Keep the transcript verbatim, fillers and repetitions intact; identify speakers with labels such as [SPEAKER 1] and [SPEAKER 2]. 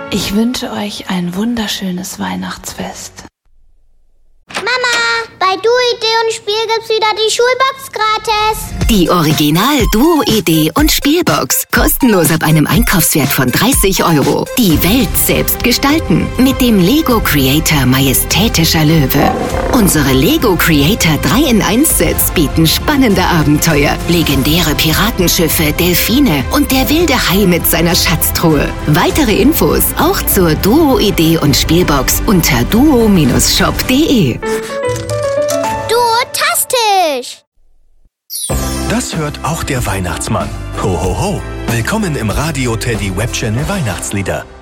[SPEAKER 1] Ich wünsche euch ein wunderschönes Weihnachtsfest.
[SPEAKER 2] Mama, bei Duo-Idee und Spiel gibt's wieder die Schulbox gratis.
[SPEAKER 3] Die Original Duo-Idee und Spielbox. Kostenlos ab einem Einkaufswert von dreißig Euro. Die Welt selbst gestalten. Mit dem Lego Creator Majestätischer Löwe. Unsere Lego Creator drei in eins Sets bieten spannende Abenteuer, legendäre Piratenschiffe, Delfine und der wilde Hai mit seiner Schatztruhe. Weitere Infos auch zur Duo-Idee und Spielbox unter duo Bindestrich shop punkt de.
[SPEAKER 2] Duotastisch!
[SPEAKER 4] Das hört auch der Weihnachtsmann. Ho, ho, ho. Willkommen im Radio Teddy Webchannel Weihnachtslieder.